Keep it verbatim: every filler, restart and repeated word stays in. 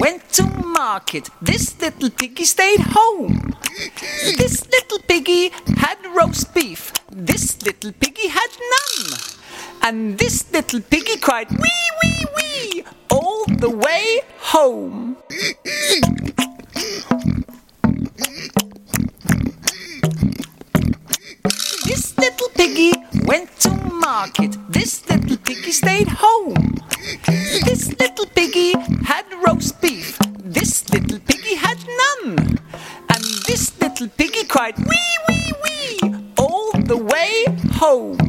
went to market. This little piggy stayed home. This little piggy had roast beef. This little piggy had none. And this little piggy cried wee, wee, wee all the way home. This little piggy went to market. This little piggy stayed home. This little piggy had roast beef. This little piggy had none. And this little piggy cried wee, wee, wee all the way home.